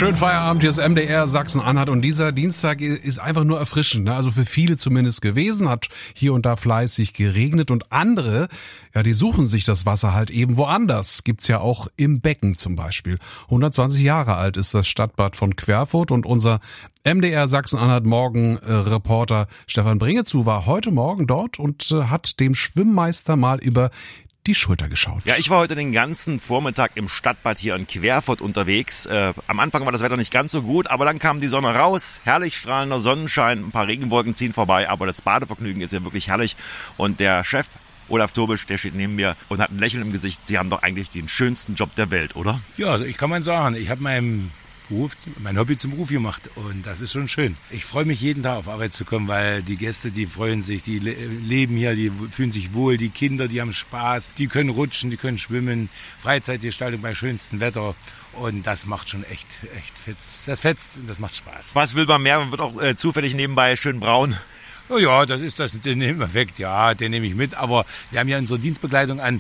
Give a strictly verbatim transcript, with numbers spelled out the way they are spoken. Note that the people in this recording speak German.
schönen Feierabend, hier ist M D R Sachsen-Anhalt und dieser Dienstag ist einfach nur erfrischend, ne? Also für viele zumindest gewesen, hat hier und da fleißig geregnet und andere, ja, die suchen sich das Wasser halt eben woanders. Gibt's ja auch im Becken zum Beispiel. hundertzwanzig Jahre alt ist das Stadtbad von Querfurt und unser M D R Sachsen-Anhalt Morgen-Reporter Stefan Bringezu war heute Morgen dort und äh, hat dem Schwimmmeister mal über die Schulter geschaut. Ja, ich war heute den ganzen Vormittag im Stadtbad hier in Querfurt unterwegs. Äh, am Anfang war das Wetter nicht ganz so gut, aber dann kam die Sonne raus, herrlich strahlender Sonnenschein, ein paar Regenwolken ziehen vorbei, aber das Badevergnügen ist ja wirklich herrlich. Und der Chef, Olaf Tobisch, der steht neben mir und hat ein Lächeln im Gesicht. Sie haben doch eigentlich den schönsten Job der Welt, oder? Ja, also ich kann mal sagen, ich habe meinen Beruf, mein Hobby zum Beruf gemacht und das ist schon schön. Ich freue mich jeden Tag auf Arbeit zu kommen, weil die Gäste, die freuen sich, die le- leben hier, die fühlen sich wohl, die Kinder, die haben Spaß, die können rutschen, die können schwimmen, Freizeitgestaltung bei schönstem Wetter und das macht schon echt, echt fetz. Das fetzt und das macht Spaß. Was will man mehr? Man wird auch äh, zufällig nebenbei schön braun. Oh ja, das ist das, den nehmen wir weg, ja, den nehme ich mit, aber wir haben ja unsere Dienstbekleidung an